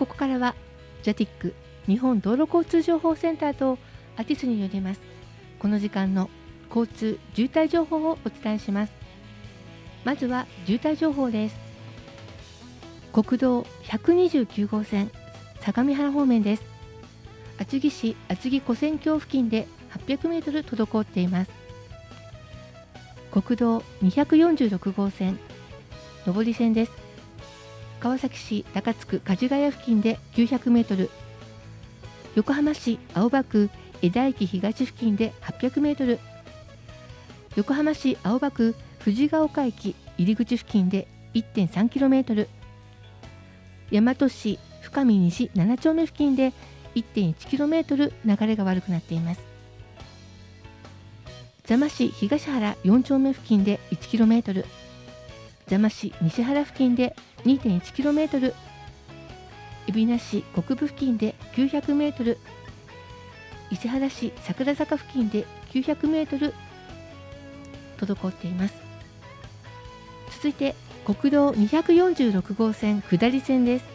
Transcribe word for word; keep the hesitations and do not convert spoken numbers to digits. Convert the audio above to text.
ここからは ジャティック 日本道路交通情報センターとアティスによりますこの時間の交通渋滞情報をお伝えします。まずは渋滞情報です。国道ひゃくにじゅうきゅう号線相模原方面です。厚木市厚木古線橋付近ではっぴゃくメートル滞っています。国道にひゃくよんじゅうろく号線上り線です。川崎市高津区梶ヶ谷付近できゅうひゃくメートル、横浜市青葉区江田駅東付近ではっぴゃくメートル、横浜市青葉区藤ヶ丘駅入り口付近で いってんさんキロメートル、大和市深見西なな丁目付近で いってんいちキロメートル 流れが悪くなっています。座間市東原よん丁目付近で いちキロメートル、座間市西原付近で にてんいちキロメートル、海老名市国分付近できゅうひゃくメートル、石原市桜坂付近できゅうひゃくメートル滞っています。続いて国道にひゃくよんじゅうろく号線下り線です。